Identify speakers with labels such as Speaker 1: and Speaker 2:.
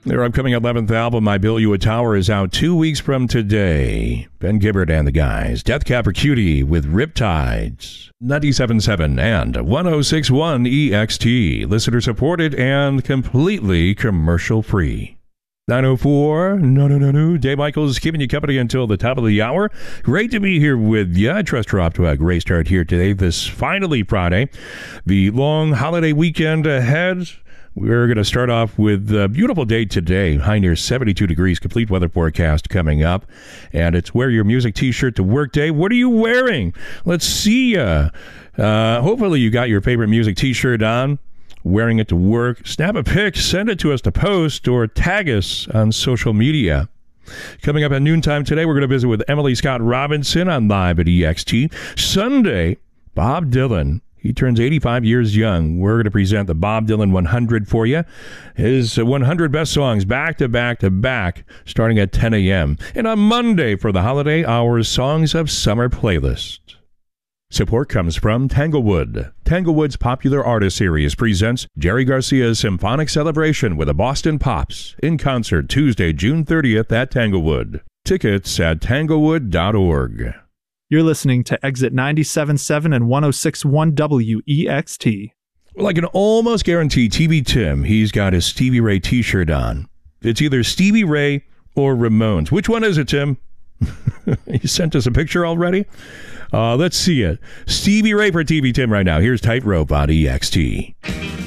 Speaker 1: Their upcoming 11th album, I Built You a Tower, is out 2 weeks from today. Ben Gibbard and the guys. Death Cab for Cutie with Riptides. 97.7 and 106.1 EXT. Listener supported and completely commercial free. 904, no. Dave Michaels keeping you company until the top of the hour. Great to be here with you. I trust you're off to a great start here today, this finally Friday. The long holiday weekend ahead. We're going to start off with a beautiful day today. High near 72 degrees, complete weather forecast coming up. And it's Wear Your Music t-shirt to work day. What are you wearing? Let's see ya. Hopefully you got your favorite music t-shirt on, wearing it to work. Snap a pic, send it to us to post, or tag us on social media. Coming up at noontime today, we're going to visit with Emily Scott Robinson on Live at EXT. Sunday, Bob Dylan. He turns 85 years young. We're going to present the Bob Dylan 100 for you. His 100 best songs back to back to back, starting at 10 a.m. And on Monday for the holiday hour, Songs of Summer playlist. Support comes from Tanglewood. Tanglewood's Popular Artist Series presents Jerry Garcia's Symphonic Celebration with the Boston Pops in concert Tuesday, June 30th at Tanglewood. Tickets at tanglewood.org.
Speaker 2: You're listening to Exit 97.7 and 106.1 WEXT.
Speaker 1: Well, I can almost guarantee TV Tim, he's got his Stevie Ray t-shirt on. It's either Stevie Ray or Ramones. Which one is it, Tim? You sent us a picture already? Let's see it. Stevie Ray for TV Tim right now. Here's Tightrope on EXT.